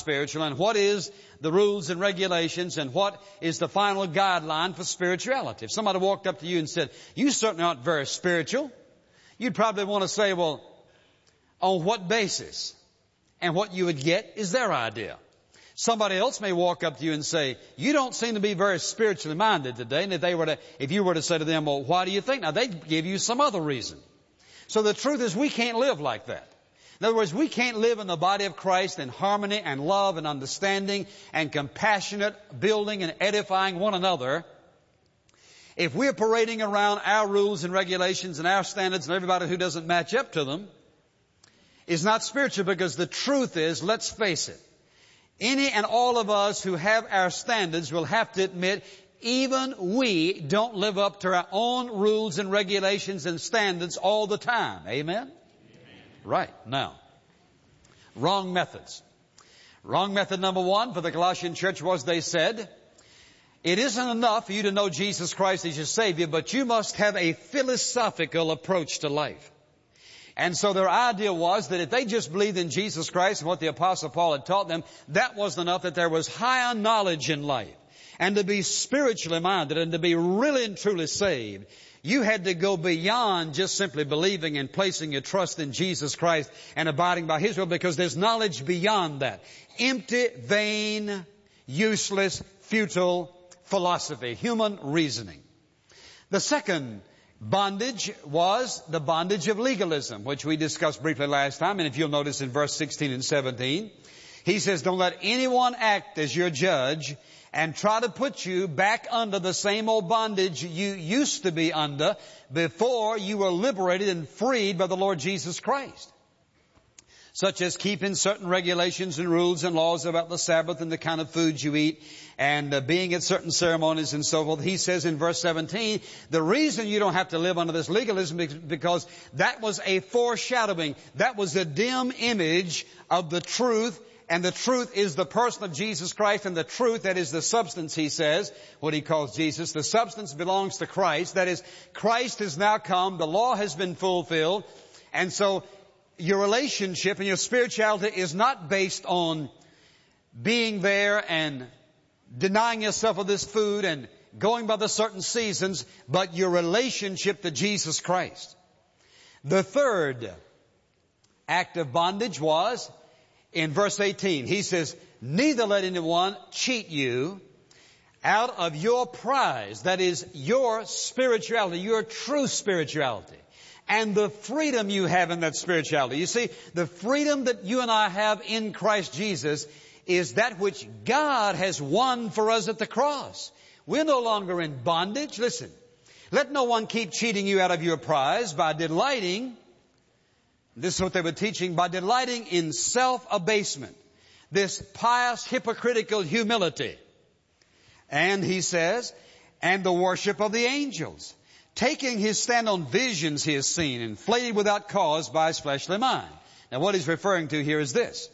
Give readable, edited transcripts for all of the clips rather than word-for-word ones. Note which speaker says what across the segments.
Speaker 1: spiritual and what is the rules and regulations and what is the final guideline for spirituality. If somebody walked up to you and said, you certainly aren't very spiritual, you'd probably want to say, well, on what basis? And what you would get is their idea. Somebody else may walk up to you and say, you don't seem to be very spiritually minded today. And if you were to say to them, well, why do you think? Now, they'd give you some other reason. So the truth is we can't live like that. In other words, we can't live in the body of Christ in harmony and love and understanding and compassionate building and edifying one another if we're parading around our rules and regulations and our standards and everybody who doesn't match up to them is not spiritual, because the truth is, let's face it, any and all of us who have our standards will have to admit even we don't live up to our own rules and regulations and standards all the time. Amen? Right. Now, wrong methods. Wrong method number one for the Colossian church was, they said, it isn't enough for you to know Jesus Christ as your Savior, but you must have a philosophical approach to life. And so their idea was that if they just believed in Jesus Christ and what the Apostle Paul had taught them, that wasn't enough, that there was higher knowledge in life. And to be spiritually minded and to be really and truly saved, you had to go beyond just simply believing and placing your trust in Jesus Christ and abiding by His will, because there's knowledge beyond that. Empty, vain, useless, futile philosophy, human reasoning. The second bondage was the bondage of legalism, which we discussed briefly last time. And if you'll notice in verse 16 and 17, he says, don't let anyone act as your judge and try to put you back under the same old bondage you used to be under before you were liberated and freed by the Lord Jesus Christ. Such as keeping certain regulations and rules and laws about the Sabbath and the kind of foods you eat and being at certain ceremonies and so forth. He says in verse 17, the reason you don't have to live under this legalism is because that was a foreshadowing. That was a dim image of the truth, and the truth is the person of Jesus Christ, and the truth, that is the substance, he says, what he calls Jesus. The substance belongs to Christ. That is, Christ has now come. The law has been fulfilled. And so your relationship and your spirituality is not based on being there and denying yourself of this food and going by the certain seasons, but your relationship to Jesus Christ. The third act of bondage was in verse 18. He says, neither let anyone cheat you out of your prize. That is your spirituality, your true spirituality. And the freedom you have in that spirituality. You see, the freedom that you and I have in Christ Jesus is that which God has won for us at the cross. We're no longer in bondage. Listen, let no one keep cheating you out of your prize by delighting, this is what they were teaching, by delighting in self-abasement, this pious, hypocritical humility. And he says, and the worship of the angels, taking his stand on visions he has seen, inflated without cause by his fleshly mind. Now what he's referring to here is this.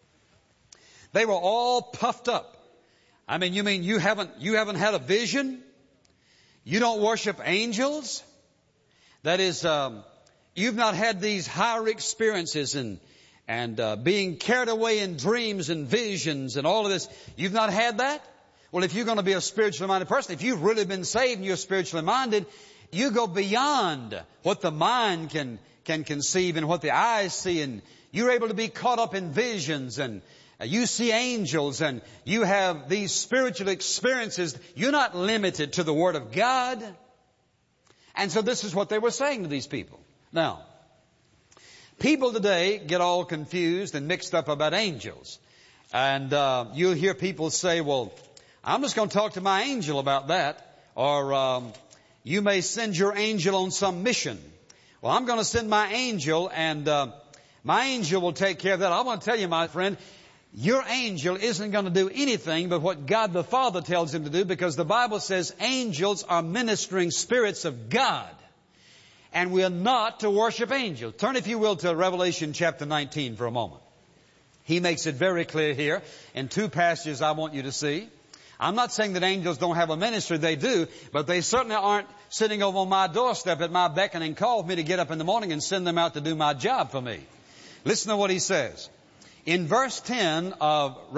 Speaker 1: They were all puffed up. I mean, you mean you haven't had a vision? You don't worship angels? That is, you've not had these higher experiences and being carried away in dreams and visions and all of this. You've not had that? Well, if you're going to be a spiritually minded person, if you've really been saved and you're spiritually minded, you go beyond what the mind can conceive and what the eyes see, and you're able to be caught up in visions, and you see angels, and you have these spiritual experiences. You're not limited to the Word of God. And so this is what they were saying to these people. Now, people today get all confused and mixed up about angels. And you'll hear people say, well, I'm just going to talk to my angel about that. Or you may send your angel on some mission. Well, I'm going to send my angel, and my angel will take care of that. I want to tell you, my friend, your angel isn't going to do anything but what God the Father tells him to do, because the Bible says angels are ministering spirits of God. And we are not to worship angels. Turn, if you will, to Revelation chapter 19 for a moment. He makes it very clear here in two passages I want you to see. I'm not saying that angels don't have a ministry. They do. But they certainly aren't sitting over on my doorstep at my beck and call for me to get up in the morning and send them out to do my job for me. Listen to what he says. In verse 10 of